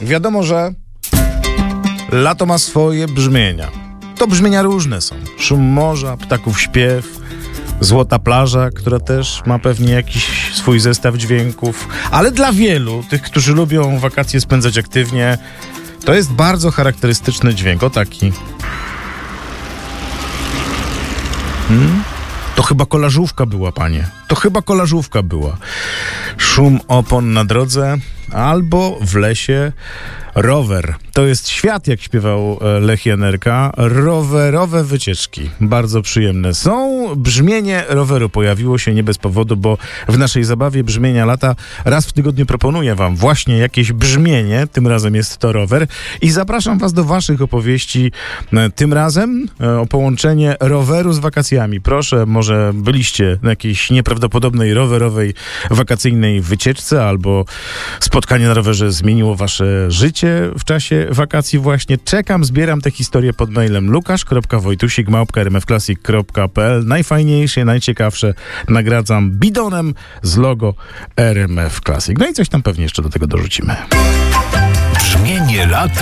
Wiadomo, że lato ma swoje brzmienia. To brzmienia różne są. Szum morza, ptaków śpiew, złota plaża, która też ma pewnie jakiś swój zestaw dźwięków. Ale dla wielu, tych, którzy lubią wakacje spędzać aktywnie, to jest bardzo charakterystyczny dźwięk. O taki. To chyba kolażówka była, panie. To chyba kolażówka była. Szum opon na drodze albo w lesie rower. To jest świat, jak śpiewał Lech Janerka. Rowerowe wycieczki. Bardzo przyjemne są. Brzmienie roweru pojawiło się nie bez powodu, bo w naszej zabawie brzmienia lata raz w tygodniu proponuję wam właśnie jakieś brzmienie. Tym razem jest to rower. I zapraszam was do waszych opowieści. Tym razem o połączenie roweru z wakacjami. Proszę, może byliście na jakiejś nieprawdopodobnej rowerowej wakacyjnej wycieczce albo spotkanie na rowerze zmieniło wasze życie w czasie wakacji właśnie. Czekam, zbieram te historie pod mailem lukasz.wojtusik@rmfclassic.pl. Najfajniejsze, najciekawsze nagradzam bidonem z logo RMF Classic. No i coś tam pewnie jeszcze do tego dorzucimy. Brzmienie lata.